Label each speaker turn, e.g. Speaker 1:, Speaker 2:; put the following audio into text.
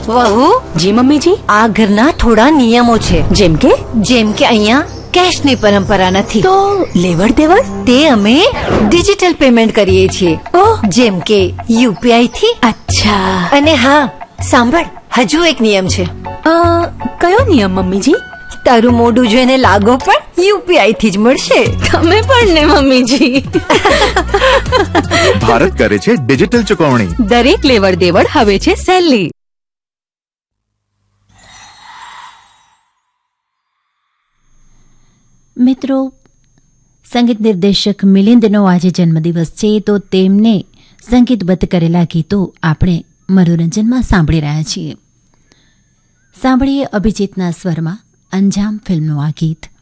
Speaker 1: વહુ.
Speaker 2: જી મમ્મીજી.
Speaker 1: આ ઘરના થોડા નિયમો છે.
Speaker 2: જેમ કે
Speaker 1: અહીંયા કેશની પરંપરા નથી.
Speaker 2: તો લેવડ દેવડ
Speaker 1: તે અમે ડિજિટલ પેમેન્ટ કરીએ છીએ.
Speaker 2: ઓહ,
Speaker 1: જેમ કે યુપીઆઈ થી.
Speaker 2: અચ્છા.
Speaker 1: અને હા, સાંભળ, હજુ એક નિયમ છે.
Speaker 2: કયો નિયમ મમ્મીજી?
Speaker 1: તારું મોઢું જોઈને લાગો પણ યુપીઆઈ થી જ મળશે.
Speaker 2: તમે પણ ને મમ્મીજી.
Speaker 3: ભારત કરે છે ડિજિટલ ચુકવણી.
Speaker 2: દરેક લેવડ દેવડ હવે છે સહેલી.
Speaker 4: મિત્રો, સંગીત નિર્દેશક મિલિંદનો આજે જન્મદિવસ છે, તો તેમને સંગીતબદ્ધ કરેલા ગીતો આપણે મનોરંજનમાં સાંભળી રહ્યા છીએ. સાંભળીએ અભિજીતના સ્વરમાં અંજામ ફિલ્મનું આ ગીત.